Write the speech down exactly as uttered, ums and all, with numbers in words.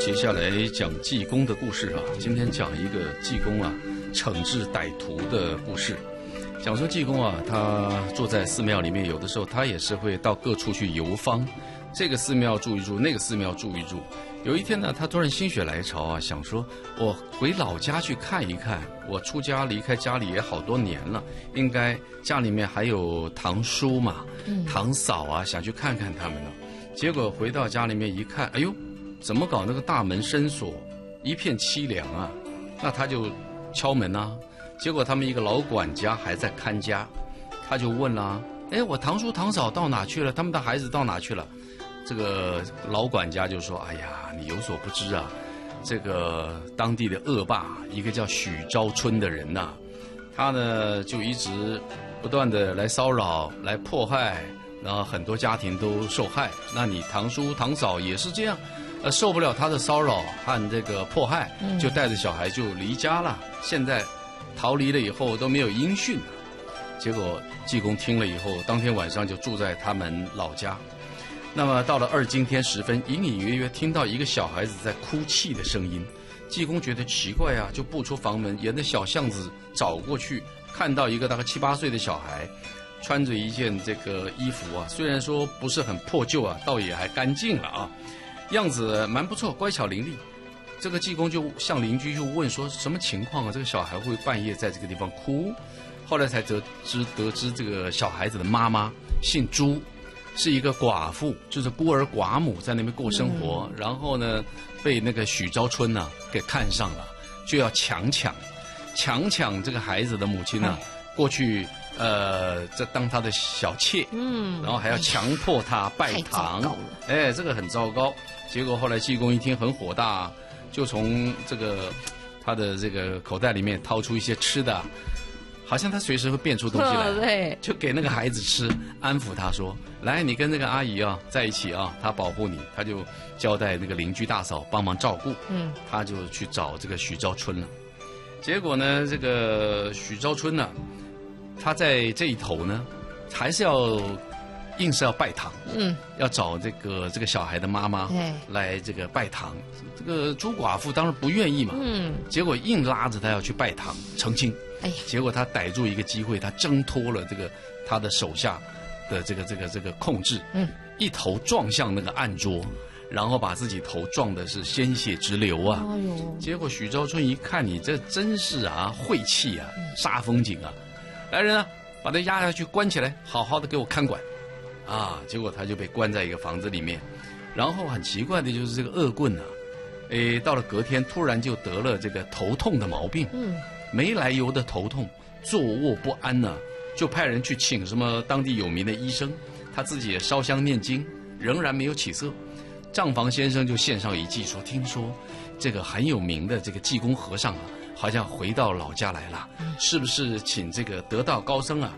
接下来讲济公的故事啊，今天讲一个济公啊惩治歹徒的故事。讲说济公啊，他坐在寺庙里面，有的时候他也是会到各处去游方，这个寺庙住一住，那个寺庙住一住。有一天呢，他突然心血来潮啊，想说我回老家去看一看。我出家离开家里也好多年了，应该家里面还有堂叔嘛、嗯、堂嫂啊，想去看看他们呢。结果回到家里面一看，哎呦，怎么搞？那个大门深锁，一片凄凉啊。那他就敲门啊，结果他们一个老管家还在看家，他就问啦：“哎，我堂叔堂嫂到哪去了？他们的孩子到哪去了？”这个老管家就说：“哎呀，你有所不知啊，这个当地的恶霸，一个叫许昭春的人呐、啊，他呢就一直不断的来骚扰、来迫害。”然后很多家庭都受害，那你堂叔堂嫂也是这样，呃，受不了他的骚扰和这个迫害，就带着小孩就离家了。现在逃离了以后都没有音讯了。结果济公听了以后，当天晚上就住在他们老家。那么到了二更天时分，隐隐约约听到一个小孩子在哭泣的声音。济公觉得奇怪啊，就步出房门，沿着小巷子找过去，看到一个大概七八岁的小孩。穿着一件这个衣服啊，虽然说不是很破旧啊，倒也还干净了啊，样子蛮不错，乖巧伶俐。这个济公就向邻居就问说什么情况啊？这个小孩会半夜在这个地方哭？后来才得知得知这个小孩子的妈妈姓朱，是一个寡妇，就是孤儿寡母，在那边过生活。嗯、然后呢，被那个许昭春呢、啊、给看上了，就要强抢，强抢这个孩子的母亲呢、啊、过去。呃，这当他的小妾，嗯，然后还要强迫他拜堂，哎，这个很糟糕。结果后来济公一听很火大，就从这个他的这个口袋里面掏出一些吃的，好像他随时会变出东西来，对，就给那个孩子吃，安抚他说：“来，你跟那个阿姨啊在一起啊，她保护你。”他就交代那个邻居大嫂帮忙照顾，嗯，他就去找这个许昭春了。结果呢，这个许昭春呢、啊。他在这一头呢，还是要硬是要拜堂，嗯，要找这个这个小孩的妈妈来这个拜堂。这个朱寡妇当然不愿意嘛，嗯，结果硬拉着他要去拜堂成亲。哎呀，结果他逮住一个机会，他挣脱了这个他的手下的这个这个这个控制，嗯，一头撞向那个案桌，然后把自己头撞的是鲜血直流啊。哎呦！结果许昭春一看，你这真是啊晦气啊，煞风景啊！来人啊，把他押下去关起来，好好的给我看管，啊！结果他就被关在一个房子里面。然后很奇怪的就是这个恶棍啊，诶，到了隔天突然就得了这个头痛的毛病，嗯，没来由的头痛，坐卧不安呢、啊，就派人去请什么当地有名的医生，他自己也烧香念经，仍然没有起色。账房先生就献上一计说，听说这个很有名的这个济公和尚啊。好像回到老家来了，是不是请这个得道高僧啊